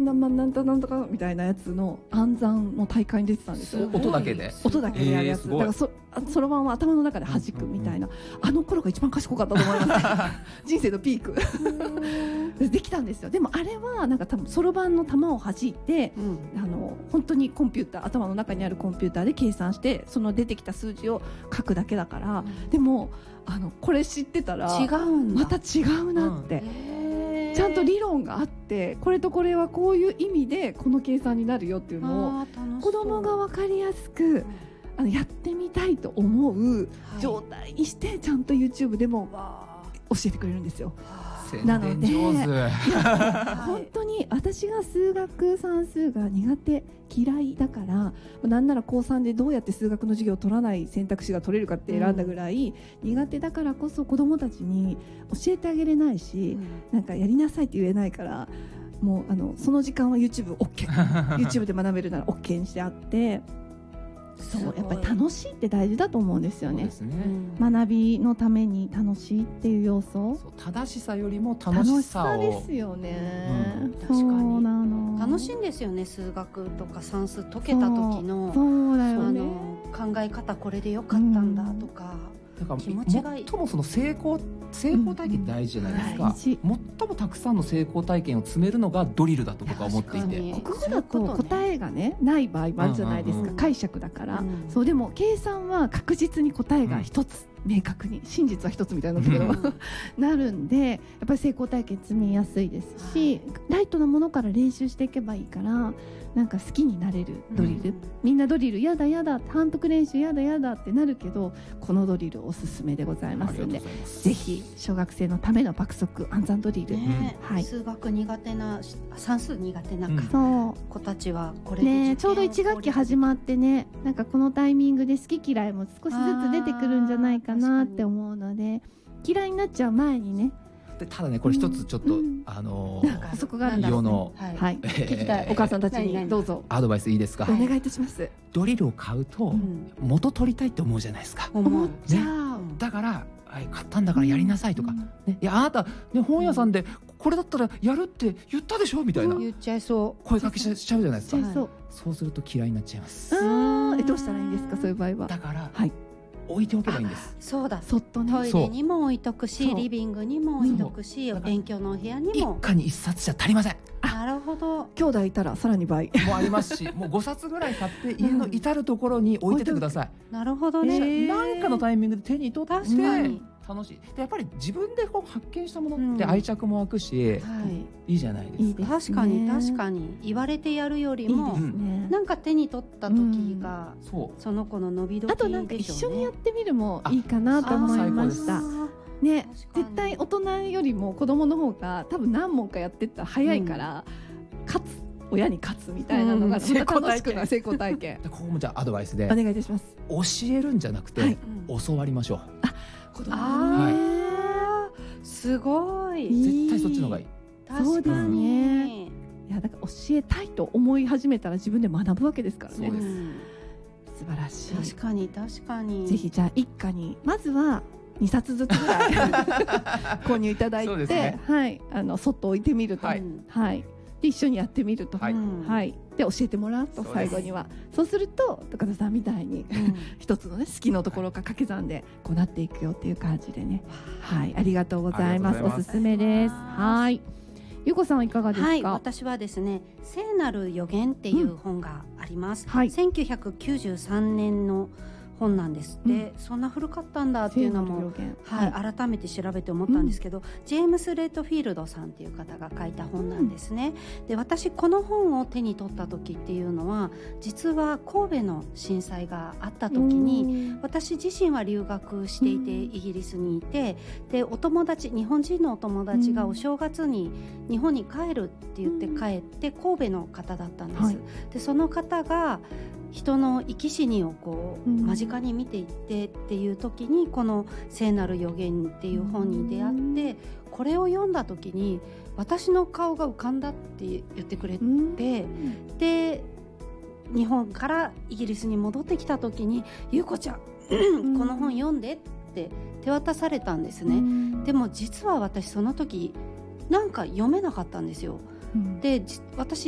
何万なんとなんとかみたいなやつの暗算の大会に出てたんですよ。 音だけでやるやつ、だからそろばんは頭の中で弾くみたいな、あの頃が一番賢かったと思います人生のピークできたんですよ。でもあれはなんか多分そろばんの玉を弾いて、本当にコンピューター、頭の中にあるコンピューターで計算してその出てきた数字を書くだけだから、でもこれ知ってたらまた違うなって、ちゃんと理論があって、これとこれはこういう意味でこの計算になるよっていうのを子供が分かりやすくやってみたいと思う状態にして、ちゃんと YouTube でも教えてくれるんですよ。なので本当に私が数学算数が苦手嫌いだから、なんなら高3でどうやって数学の授業を取らない選択肢が取れるかって選んだぐらい苦手だからこそ、子どもたちに教えてあげれないし、なんかやりなさいって言えないから、もうその時間は YouTube OK で学べるなら OK にしてあって、そうやっぱり楽しいって大事だと思うんですよね。学びのために楽しいっていう要素、 正しさよりも楽しさをですよね。 確かに楽しいんですよね。数学とか算数解けた時の考え方、これでよかったんだとか、気持ちがいい。 最もその成功体験大事じゃないですか。最もたくさんの成功体験を積めるのがドリルだと僕は思っていて、 国語だと答えがねない場合もあるじゃないですか、解釈だから、そうでも計算は確実に答えが一つ、明確に真実は一つみたいなところなるんで、やっぱり成功体験積みやすいですし、ライトなものから練習していけばいいから、なんか好きになれるドリル、みんなドリルやだやだ、反復練習やだやだってなるけど、このドリルおすすめでございますので、ぜひ小学生のための爆速暗算ドリル、 数学苦手な、算数苦手な子たちはこれでちょうど1学期始まってね、なんかこのタイミングで好き嫌いも少しずつ出てくるんじゃないかなって思うので、嫌いになっちゃう前にね。 ただね、これ一つちょっと補足があるんだろうね。聞きたい、お母さんたちにどうぞアドバイスいいですか。 お願いいたします。 ドリルを買うと元取りたいって思うじゃないですか。 思っちゃう。 だから買ったんだからやりなさいとか、いやあなた本屋さんでこれだったらやるって言ったでしょみたいな、 言っちゃいそう、 声かけしちゃうじゃないですか。そうすると嫌いになっちゃいます。 どうしたらいいんですか、そういう場合は。 だから置いておけばいいんです。 そうだ、 そっとね、 トイレにも置いとくし、リビングにも置いとくし、勉強のお部屋にも。 一家に一冊じゃ足りません。 なるほど。 兄弟いたらさらに倍もありますし、もう5冊ぐらい買って家の至る所に置いててください。 なるほどね。 何かのタイミングで手に取って楽しい。でやっぱり自分で発見したものって愛着も湧くし、いいじゃないですか。 確かに確かに、言われてやるよりもなんか手に取った時がその子の伸び時でしょうね。 あとなんか一緒にやってみるもいいかなと思いましたね。絶対大人よりも子供の方が多分何問かやってったら早いから、勝つ、親に勝つみたいなのが成功体験。 ここもじゃあアドバイスでお願いいたします。 教えるんじゃなくて教わりましょう。 子供にすごい、 絶対そっちの方がいい。 そうですね。いやだから教えたいと思い始めたら自分で学ぶわけですからね。素晴らしい。 確かに確かに。 ぜひじゃあ一家にまずは2冊ずつぐらい購入いただいて、そっと置いてみると、で一緒にやってみると、で教えてもらうと、最後にはそうすると高田さんみたいに一つのね好きなところが掛け算でこうなっていくよっていう感じでね。ありがとうございます。おすすめです。ゆうこさんはいかがですか。 私はですね、聖なる予言っていう本があります。1993年の本なんですって、そんな古かったんだっていうのも、改めて調べて思ったんですけど、ジェームス・レッドフィールドさんっていう方が書いた本なんですね。で、私この本を手に取った時っていうのは、実は神戸の震災があった時に、私自身は留学していてイギリスにいて、でお友達、日本人のお友達がお正月に日本に帰るって言って帰って神戸の方だったんです。でその方が人の生き死にをこう間近に見ていってっていう時に、この聖なる予言っていう本に出会って、これを読んだ時に私の顔が浮かんだって言ってくれて、で日本からイギリスに戻ってきた時に、ゆうこちゃんこの本読んでって手渡されたんですね。でも実は私その時なんか読めなかったんですよ。で私